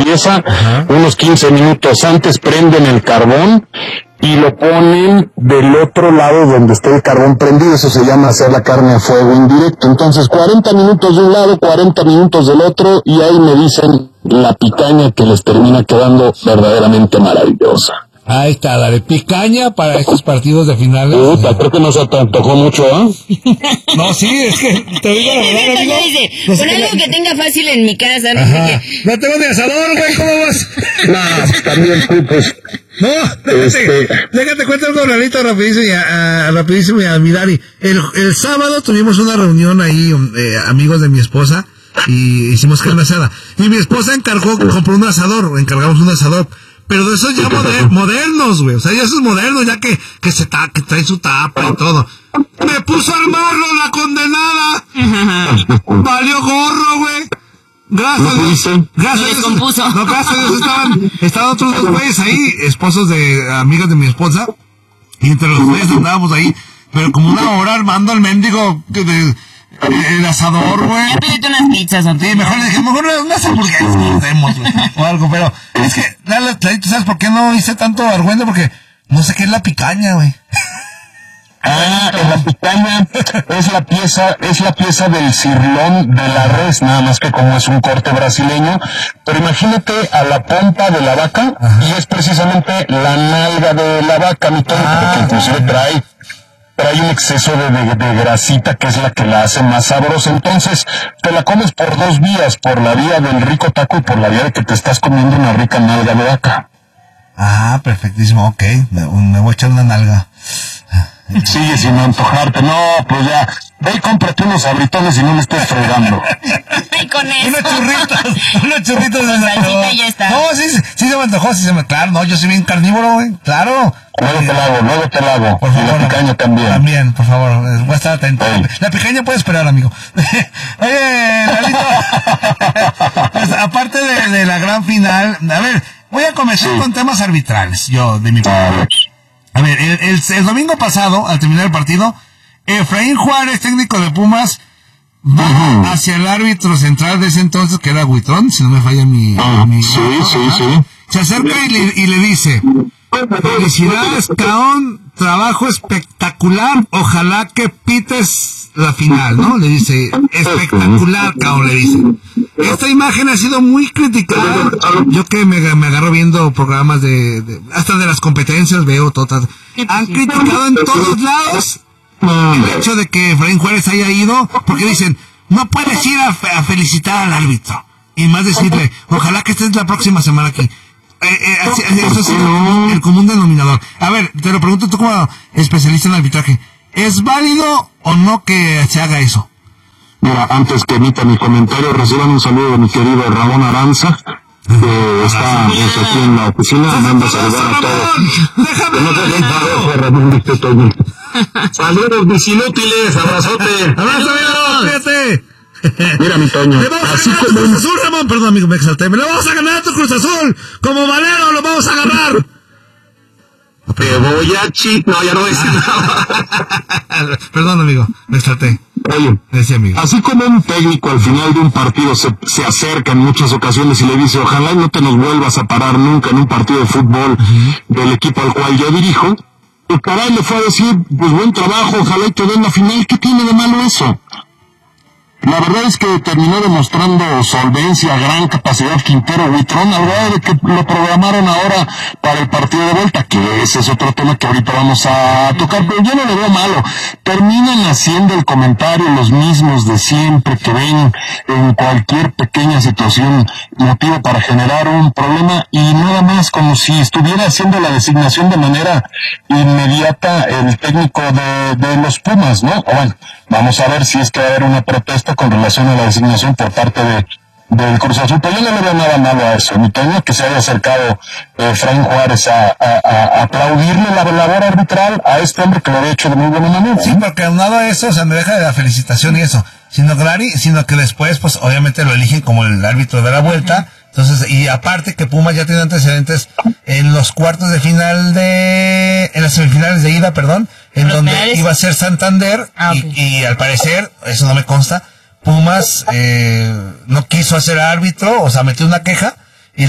empieza, unos 15 minutos antes prenden el carbón y lo ponen del otro lado donde está el carbón prendido. Eso se llama hacer la carne a fuego indirecto. Entonces 40 minutos de un lado, 40 minutos del otro, y ahí me dicen la picaña que les termina quedando verdaderamente maravillosa. Ahí está, la de picaña para estos partidos de finales. Puta, creo que no se te antojó mucho, No, sí, es que te digo la verdad, amigo. Dice, con algo que tenga fácil en mi casa, ¿no? Porque... No tengo ni asador, güey, ¿cómo vas? No, también tú, pues... No, déjate cuento algo rapidísimo y a Midari. El sábado tuvimos una reunión ahí, amigos de mi esposa, y hicimos carne asada. Y mi esposa compró un asador, encargamos un asador. Pero de esos ya modernos, güey. O sea, ya esos modernos, ya que trae su tapa y todo. Me puso a armarlo la condenada. Valió gorro, güey. Gracias a Dios. Gracias a Dios estaban otros dos güeyes ahí, esposos de amigas de mi esposa. Y entre los güeyes andábamos ahí. Pero como una hora armando el mendigo el asador, güey. Ya pídete unas pizzas, ¿no? Sí, mejor unas hamburguesas que hacemos, güey, o algo, pero es que, Clarito, ¿sabes por qué no hice tanto argüendo? Porque no sé qué es la picaña, güey. La picaña es la pieza del cirlón de la res, nada más que como es un corte brasileño, pero imagínate a la pompa de la vaca, y es precisamente la nalga de la vaca, mi Toño, porque inclusive trae un exceso de grasita que es la que la hace más sabrosa. Entonces te la comes por dos vías, por la vía del rico taco y por la vía de que te estás comiendo una rica nalga de vaca. Perfectísimo, ok, me voy a echar una nalga. Sigue sin antojarte. No, pues ya, ve y cómprate unos abritones y no me estés fregando. Y con eso. Unos churritos de salsita y ya está. No, sí se me antojó, claro, no, yo soy bien carnívoro, güey, claro. Luego te la hago. Por favor, y la picaña también. También, por favor, voy a estar atento. La picaña puede esperar, amigo. Oye, Lalito, pues, aparte de la gran final, a ver, voy a comenzar con temas arbitrales, yo, de mi parte. A ver, el domingo pasado, al terminar el partido, Efraín Juárez, técnico de Pumas, va hacia el árbitro central de ese entonces, que era Huitrón, si no me falla mi sí. Se acerca y le dice: felicidades, Caón, trabajo espectacular, ojalá que pites la final, ¿no? Le dice, espectacular, Caón, le dice. Esta imagen ha sido muy criticada. Yo que me agarro viendo programas hasta de las competencias, veo todas. Han criticado en todos lados el hecho de que Efraín Juárez haya ido, porque dicen, no puedes ir a felicitar al árbitro. Y más decirle, ojalá que estés la próxima semana aquí. Eso es el común denominador. A ver, te lo pregunto tú como especialista en arbitraje, ¿es válido o no que se haga eso? Mira, antes que emita mi comentario, reciban un saludo de mi querido Ramón Aranza, que está aquí en la oficina, manda a saludar a todos. ¡Déjame! Saludos, mis inútiles, abrazote. ¡Fíjate! Mira, mi Toño, así como Cruz Azul, Ramón, perdón, amigo, me exalté. ¡Le vamos a ganar a tu Cruz Azul! ¡Como Valero lo vamos a ganar! Te voy a No, ya no es nada. Perdón, amigo, me exalté. Oye, amigo, así como un técnico al final de un partido se acerca en muchas ocasiones y le dice, ojalá no te nos vuelvas a parar nunca en un partido de fútbol del equipo al cual yo dirijo, pues caray, le fue a decir, pues buen trabajo, ojalá y te den la final. ¿Qué tiene de malo eso? La verdad es que terminó demostrando solvencia, gran capacidad Quintero Huitrón, al grado de que lo programaron ahora para el partido de vuelta, que ese es otro tema que ahorita vamos a tocar, pero yo no lo veo malo. Terminan haciendo el comentario los mismos de siempre, que ven en cualquier pequeña situación motivo para generar un problema, y nada más, como si estuviera haciendo la designación de manera inmediata el técnico de los Pumas, ¿no? O bueno, vamos a ver si es que va a haber una protesta con relación a la designación por parte del Cruz Azul. Pero yo no le veo nada malo a eso, ni Toño, que se haya acercado Efraín Juárez a aplaudirle la labor arbitral a este hombre que lo había hecho de muy buena manera. Sí, porque aunado a eso, o sea, me deja de la felicitación y eso, sino que después, pues, obviamente lo eligen como el árbitro de la vuelta. Entonces, y aparte que Pumas ya tiene antecedentes en los cuartos de final en las semifinales de ida, en donde penales iba a ser Santander, okay. y al parecer, eso no me consta, Pumas no quiso hacer árbitro, o sea, metió una queja,